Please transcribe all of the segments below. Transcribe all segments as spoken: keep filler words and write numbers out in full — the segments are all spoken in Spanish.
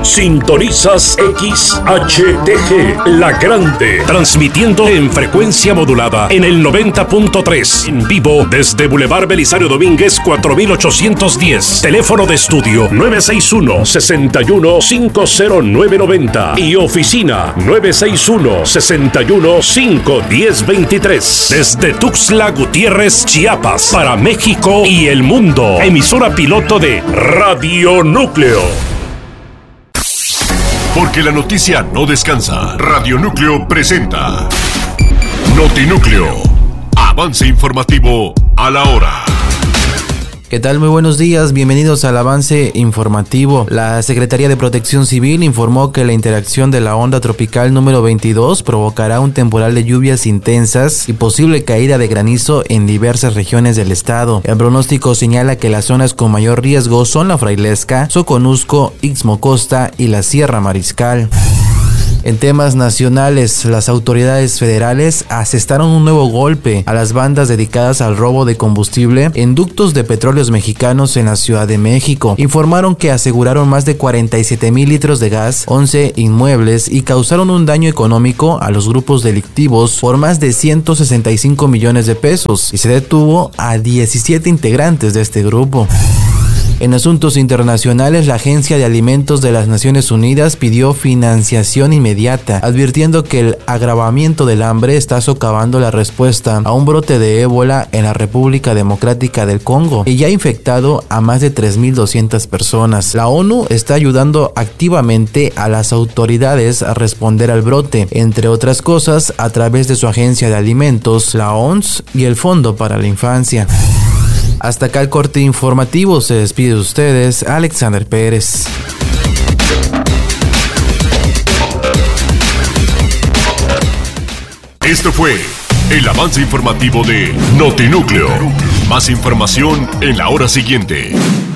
Sintonizas X H T G, La Grande, transmitiendo en frecuencia modulada en el noventa punto tres, en vivo desde Boulevard Belisario Domínguez cuatro mil ochocientos diez. Teléfono de estudio nueve seis uno, seis uno cinco cero nueve nueve cero y oficina nueve seis uno, seis uno cinco uno cero dos tres. Desde Tuxtla Gutiérrez, Chiapas, para México y el mundo. Emisora piloto de Radio Núcleo. Porque la noticia no descansa. Radio Núcleo presenta Notinúcleo. Avance informativo a la hora. ¿Qué tal? Muy buenos días, bienvenidos al avance informativo. La Secretaría de Protección Civil informó que la interacción de la onda tropical número veintidós provocará un temporal de lluvias intensas y posible caída de granizo en diversas regiones del estado. El pronóstico señala que las zonas con mayor riesgo son la Frailesca, Soconusco, Istmo Costa y la Sierra Mariscal. En temas nacionales, las autoridades federales asestaron un nuevo golpe a las bandas dedicadas al robo de combustible en ductos de petróleos mexicanos en la Ciudad de México. Informaron que aseguraron más de cuarenta y siete mil litros de gas, once inmuebles y causaron un daño económico a los grupos delictivos por más de ciento sesenta y cinco millones de pesos y se detuvo a diecisiete integrantes de este grupo. En asuntos internacionales, la Agencia de Alimentos de las Naciones Unidas pidió financiación inmediata, advirtiendo que el agravamiento del hambre está socavando la respuesta a un brote de ébola en la República Democrática del Congo y ya ha infectado a más de tres mil doscientas personas. La ONU está ayudando activamente a las autoridades a responder al brote, entre otras cosas, a través de su Agencia de Alimentos, la O M S y el Fondo para la Infancia. Hasta acá el corte informativo. Se despide de ustedes Alexander Pérez. Esto fue el avance informativo de Notinúcleo. Más información en la hora siguiente.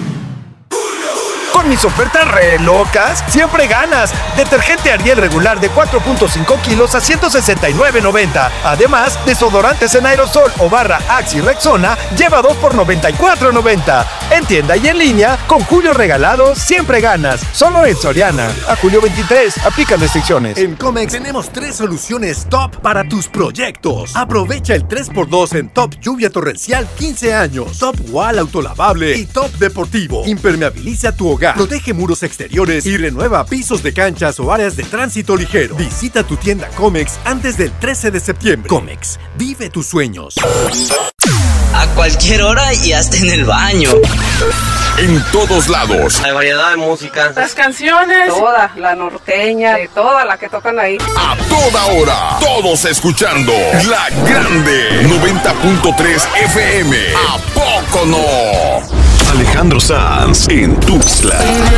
Con mis ofertas re locas, siempre ganas. Detergente Ariel regular de cuatro punto cinco kilos a ciento sesenta y nueve noventa. Además, desodorantes en aerosol o barra Axe y Rexona lleva dos por noventa y cuatro noventa. En tienda y en línea, con Julio regalado, siempre ganas. Solo en Soriana. A julio veintitrés, aplican restricciones. En Comex tenemos tres soluciones top para tus proyectos. Aprovecha el tres por dos en Top Lluvia Torrencial quince años, Top Wall Autolavable y Top Deportivo. Impermeabiliza tu hogar, protege muros exteriores y renueva pisos de canchas o áreas de tránsito ligero. Visita tu tienda Comex antes del trece de septiembre. Comex, vive tus sueños. A cualquier hora y hasta en el baño. En todos lados. Hay variedad de música. Las canciones. Toda, la norteña, de toda la que tocan ahí. A toda hora. Todos escuchando La Grande. noventa punto tres F M. ¿A poco no? Alejandro Sanz en Tuxtla.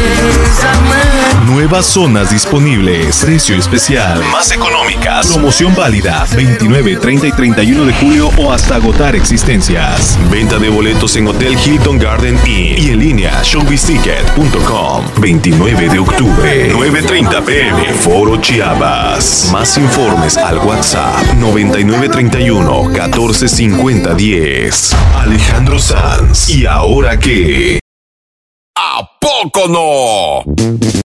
Nuevas zonas disponibles. Precio especial. Más económicas. Promoción válida veintinueve, treinta y treinta y uno de julio o hasta agotar existencias. Venta de boletos en Hotel Hilton Garden Inn y en línea showbiz ticket punto com. veintinueve de octubre, nueve treinta p m. Foro Chiapas. Más informes al WhatsApp noventa y nueve treinta y uno, catorce cincuenta diez. Alejandro Sanz. ¿Y ahora qué? ¿A poco no?